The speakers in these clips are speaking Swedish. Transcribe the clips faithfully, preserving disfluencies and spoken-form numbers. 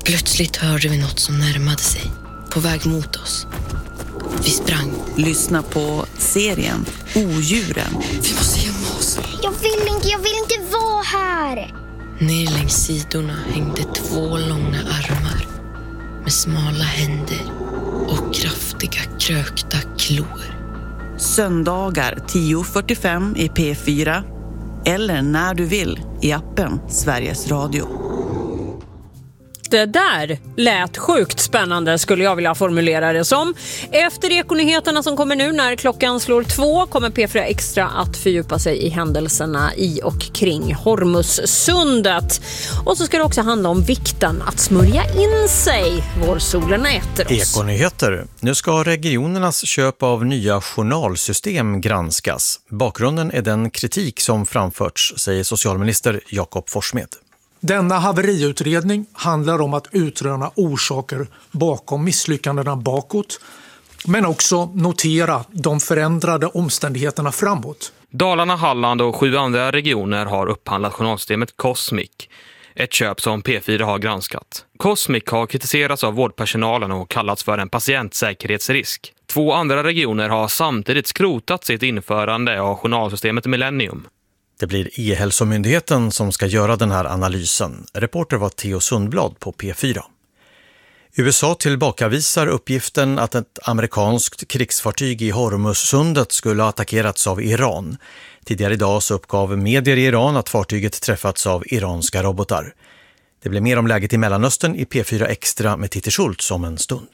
Plötsligt hörde vi något som närmade sig, på väg mot oss. Vi sprang. Lyssna på serien Odjuren. Vi måste gömma oss. Jag vill inte, jag vill inte vara här. Ner längs sidorna hängde två långa armar med smala händer och kraftiga krökta klor. Söndagar tio fyrtiofem i P fyra eller när du vill i appen Sveriges Radio. Det där lät sjukt spännande, skulle jag vilja formulera det som. Efter ekonyheterna som kommer nu när klockan slår två kommer P fyra Extra att fördjupa sig i händelserna i och kring Hormuzsundet. Och så ska det också handla om vikten att smörja in sig. Vårsolen äter oss. Ekonyheter. Nu ska regionernas köp av nya journalsystem granskas. Bakgrunden är den kritik som framförts, säger socialminister Jakob Forssmed. Denna haveriutredning handlar om att utröna orsaker bakom misslyckandena bakåt, men också notera de förändrade omständigheterna framåt. Dalarna, Halland och sju andra regioner har upphandlat journalsystemet Cosmic, ett köp som P fyra har granskat. Cosmic har kritiserats av vårdpersonalen och kallats för en patientsäkerhetsrisk. Två andra regioner har samtidigt skrotat sitt införande av journalsystemet Millennium. Det blir E-hälsomyndigheten som ska göra den här analysen. Reporter var Theo Sundblad på P fyra. U S A tillbakavisar uppgiften att ett amerikanskt krigsfartyg i Hormuzsundet skulle ha attackerats av Iran. Tidigare idag så uppgav medier i Iran att fartyget träffats av iranska robotar. Det blir mer om läget i Mellanöstern i P fyra Extra med Titti Schultz om en stund.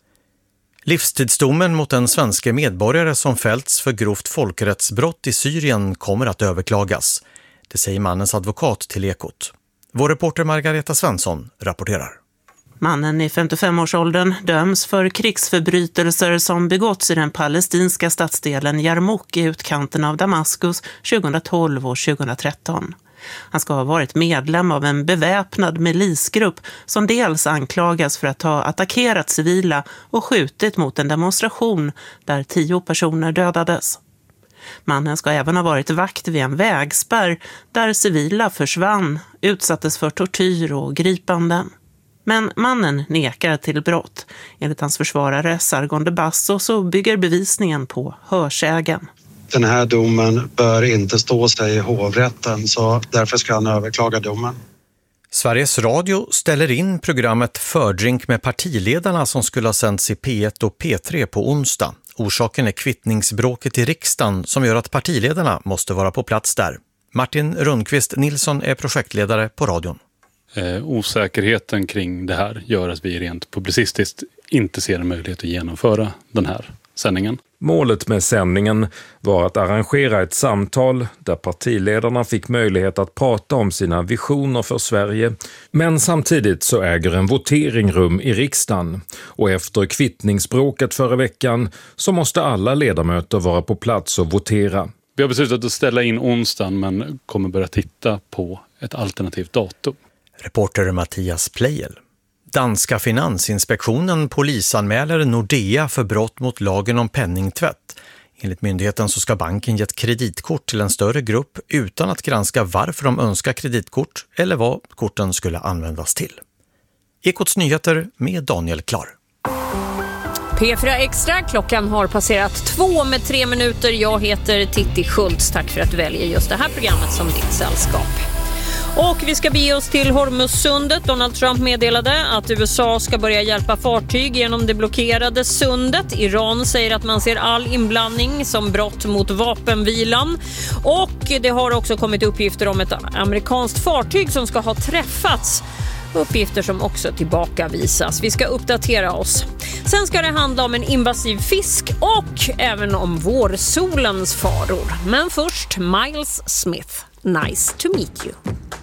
Livstidsdomen mot en svensk medborgare som fällts för grovt folkrättsbrott i Syrien kommer att överklagas. Det säger mannens advokat till Ekot. Vår reporter Margareta Svensson rapporterar. Mannen i femtiofem-årsåldern döms för krigsförbrytelser som begåtts i den palestinska stadsdelen Jarmouk i utkanten av Damaskus tjugohundratolv och tjugohundratretton. Han ska ha varit medlem av en beväpnad milisgrupp som dels anklagas för att ha attackerat civila och skjutit mot en demonstration där tio personer dödades. Mannen ska även ha varit vakt vid en vägspärr där civila försvann, utsattes för tortyr och gripanden. Men mannen nekar till brott. Enligt hans försvarare Sargon de Basso så bygger bevisningen på hörsägen. Den här domen bör inte stå sig i hovrätten, så därför ska han överklaga domen. Sveriges Radio ställer in programmet Fördrink med partiledarna som skulle ha sänts i P ett och P tre på onsdag. Orsaken är kvittningsbråket i riksdagen som gör att partiledarna måste vara på plats där. Martin Rundqvist Nilsson är projektledare på radion. Eh, osäkerheten kring det här gör att vi rent publicistiskt inte ser en möjlighet att genomföra den här sändningen. Målet med sändningen var att arrangera ett samtal där partiledarna fick möjlighet att prata om sina visioner för Sverige. Men samtidigt så äger en votering rum i riksdagen. Och efter kvittningsbråket förra veckan så måste alla ledamöter vara på plats och votera. Vi har beslutat att ställa in onsdagen men kommer börja titta på ett alternativt datum. Reporter Mattias Pleijel. Danska finansinspektionen polisanmäler Nordea för brott mot lagen om penningtvätt. Enligt myndigheten så ska banken gett kreditkort till en större grupp utan att granska varför de önskar kreditkort eller vad korten skulle användas till. Ekots nyheter med Daniel Klar. P fyra Extra, klockan har passerat två med tre minuter. Jag heter Titti Schultz. Tack för att du väljer just det här programmet som ditt sällskap. Och vi ska bege oss till Hormuzsundet. Donald Trump meddelade att U S A ska börja hjälpa fartyg genom det blockerade sundet. Iran säger att man ser all inblandning som brott mot vapenvilan. Och det har också kommit uppgifter om ett amerikanskt fartyg som ska ha träffats. Uppgifter som också tillbakavisas. Vi ska uppdatera oss. Sen ska det handla om en invasiv fisk och även om vårsolens faror. Men först Miles Smith. Nice to meet you.